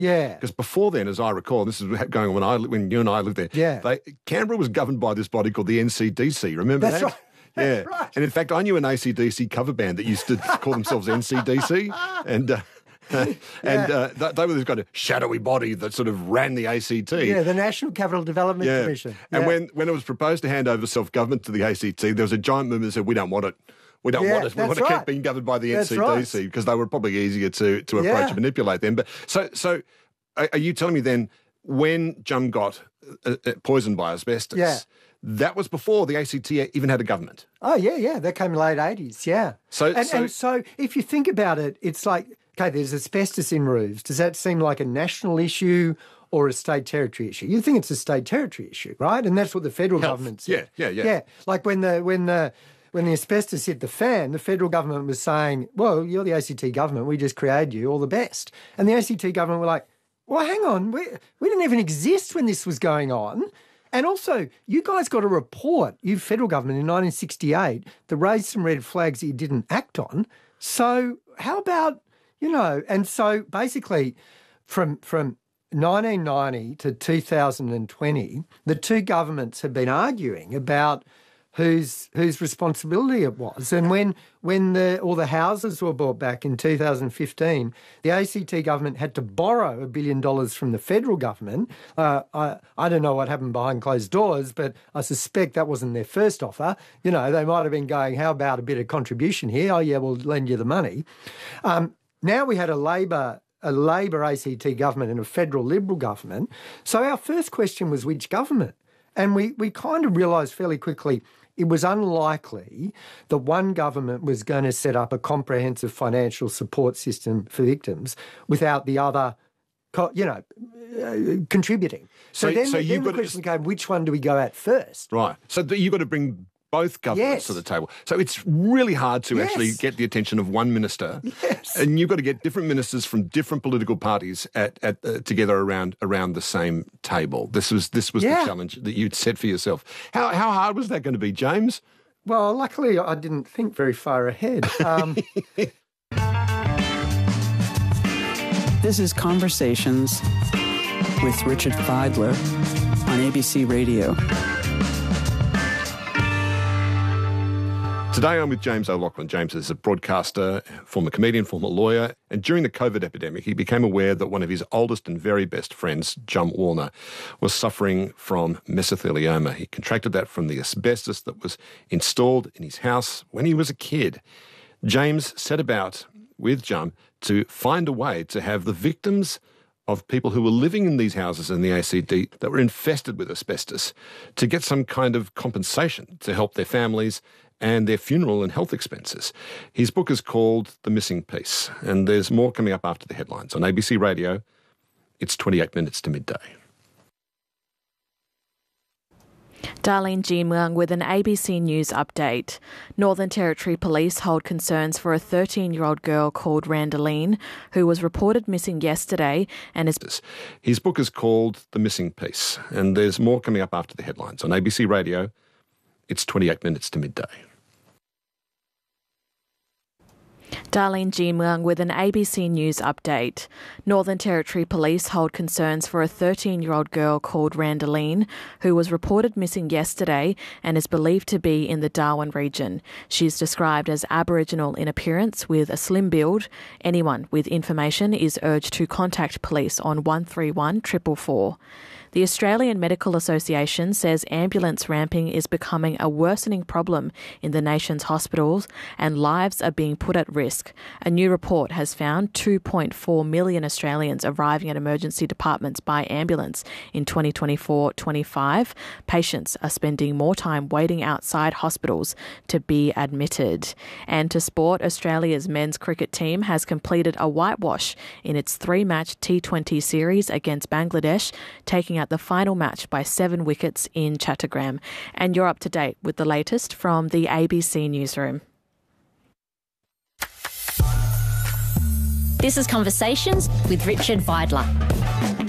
Yeah. Because before then, as I recall, this is going on when you and I lived there. Yeah. Canberra was governed by this body called the NCDC. Remember That's that? right. That's right. And in fact, I knew an AC/DC cover band that used to call themselves NCDC, and they were this kind of shadowy body that sort of ran the ACT. Yeah, the National Capital Development Commission. And when it was proposed to hand over self-government to the ACT, there was a giant movement that said, we don't want it. We don't want it. We want to keep being governed by the NCDC because they were probably easier to approach and manipulate them. But so are you telling me then when Jum got poisoned by asbestos, that was before the ACT even had a government? Oh, yeah. That came in the late 80s, yeah. So if you think about it, it's like, okay, there's asbestos in roofs. Does that seem like a national issue or a state territory issue? You think it's a state territory issue, right? And that's what the federal government said. Yeah. Like when the asbestos hit the fan, the federal government was saying, well, you're the ACT government, we just created you, all the best. And the ACT government were like, well, hang on, we didn't even exist when this was going on. And also, you guys got a report, you federal government in 1968, that raised some red flags that you didn't act on. So how about, and so basically from 1990 to 2020, the two governments have been arguing about whose responsibility it was. And when all the houses were bought back in 2015, the ACT government had to borrow $1 billion from the federal government. I don't know what happened behind closed doors, but I suspect that wasn't their first offer. They might have been going, how about a bit of contribution here? Oh, yeah, we'll lend you the money. Now we had a Labor ACT government and a federal Liberal government. So our first question was which government? And we kind of realised fairly quickly it was unlikely that one government was going to set up a comprehensive financial support system for victims without the other, contributing. So then the question became, which one do we go at first? Right. So you've got to bring both governments to the table. So it's really hard to actually get the attention of one minister. Yes. And you've got to get different ministers from different political parties together around the same table. This was the challenge that you'd set for yourself. How hard was that going to be, James? Well, luckily I didn't think very far ahead. This is Conversations with Richard Fidler on ABC Radio. Today I'm with James O'Loughlin. James is a broadcaster, former comedian, former lawyer, and during the COVID epidemic he became aware that one of his oldest and very best friends, Jum Warner, was suffering from mesothelioma. He contracted that from the asbestos that was installed in his house when he was a kid. James set about with Jum to find a way to have the victims of people who were living in these houses in the ACT that were infested with asbestos to get some kind of compensation to help their families and their funeral and health expenses. His book is called The Missing Piece, and there's more coming up after the headlines. On ABC Radio, it's 28 minutes to midday. Darlene G. Muang with an ABC News update. Northern Territory Police hold concerns for a 13-year-old girl called Randaline, who was reported missing yesterday and is... His book is called The Missing Piece, and there's more coming up after the headlines. On ABC Radio, it's 28 minutes to midday. Darlene G. Muang with an ABC News update. Northern Territory Police hold concerns for a 13-year-old girl called Randaline, who was reported missing yesterday and is believed to be in the Darwin region. She is described as Aboriginal in appearance with a slim build. Anyone with information is urged to contact police on 131 444. The Australian Medical Association says ambulance ramping is becoming a worsening problem in the nation's hospitals and lives are being put at risk. A new report has found 2.4 million Australians arriving at emergency departments by ambulance in 2024-25. Patients are spending more time waiting outside hospitals to be admitted. And to sport, Australia's men's cricket team has completed a whitewash in its 3-match T20 series against Bangladesh, taking out the final match by 7 wickets in Chattogram. And you're up to date with the latest from the ABC Newsroom. This is Conversations with Richard Fidler.